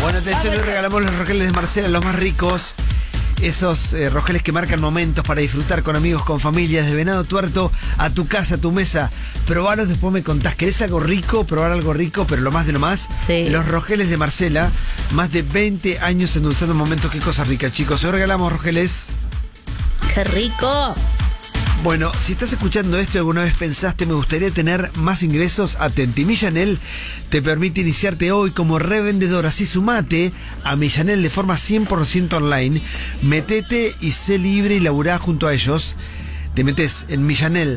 Bueno, atención, hoy regalamos los rogeles de Marcela, los más ricos. Esos rogeles que marcan momentos para disfrutar con amigos, con familias, de Venado Tuerto a tu casa, a tu mesa. Probalos, después me contás. ¿Querés algo rico? Probar algo rico, pero lo más de lo más. Sí. Los rogeles de Marcela, más de 20 años endulzando momentos. Qué cosa rica, chicos. Hoy regalamos rogeles. ¡Qué rico! Bueno, si estás escuchando esto y alguna vez pensaste me gustaría tener más ingresos, atenti. Millanel te permite iniciarte hoy como revendedor. Así sumate a Millanel de forma 100% online. Metete y sé libre y laburá junto a ellos. Te metes en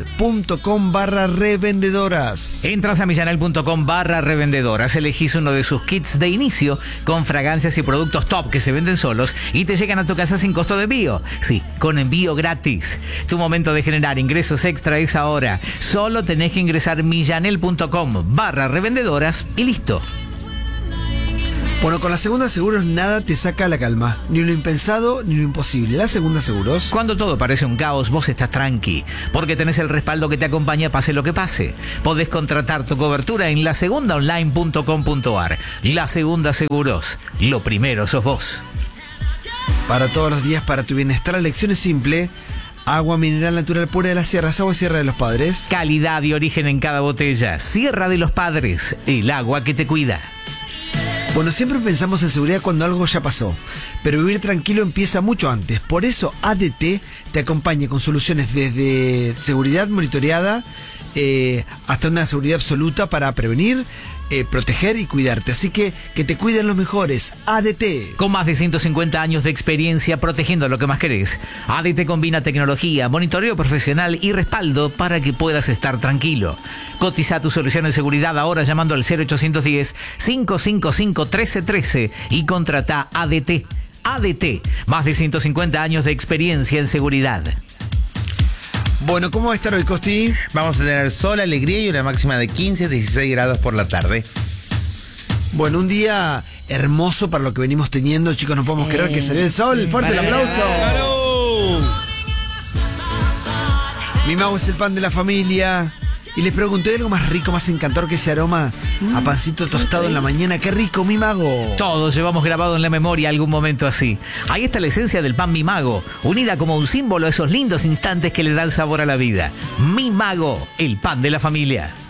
millanel.com/revendedoras. Entras a millanel.com/revendedoras, elegís uno de sus kits de inicio con fragancias y productos top que se venden solos y te llegan a tu casa sin costo de envío. Sí, con envío gratis. Tu momento de generar ingresos extra es ahora. Solo tenés que ingresar millanel.com/revendedoras y listo. Bueno, con la Segunda Seguros nada te saca la calma. Ni lo impensado ni lo imposible. La Segunda Seguros. Cuando todo parece un caos, vos estás tranqui, porque tenés el respaldo que te acompaña pase lo que pase. Podés contratar tu cobertura en lasegundaonline.com.ar. La Segunda Seguros. Lo primero sos vos. Para todos los días, para tu bienestar, la elección es simple. Agua mineral natural pura de las sierras, agua Sierra de los Padres. Calidad y origen en cada botella. Sierra de los Padres. El agua que te cuida. Bueno, siempre pensamos en seguridad cuando algo ya pasó, pero vivir tranquilo empieza mucho antes. Por eso ADT te acompaña con soluciones desde seguridad monitoreada hasta una seguridad absoluta para prevenir, proteger y cuidarte. Así que te cuiden los mejores. ADT. Con más de 150 años de experiencia protegiendo lo que más querés, ADT combina tecnología, monitoreo profesional y respaldo para que puedas estar tranquilo. Cotiza tu solución de seguridad ahora llamando al 0810-555-1313 y contrata ADT. ADT, más de 150 años de experiencia en seguridad. Bueno, ¿cómo va a estar hoy, Costi? Vamos a tener sol, alegría y una máxima de 15-16 grados por la tarde. Bueno, un día hermoso para lo que venimos teniendo, chicos. No podemos creer que salió el sol. ¡Fuerte el aplauso! Mi mago es el pan de la familia. Y les pregunté, ¿hay algo más rico, más encantador que ese aroma a pancito tostado en la mañana? ¡Qué rico, mi mago! Todos llevamos grabado en la memoria algún momento así. Ahí está la esencia del pan Mi Mago, unida como un símbolo a esos lindos instantes que le dan sabor a la vida. Mi Mago, el pan de la familia.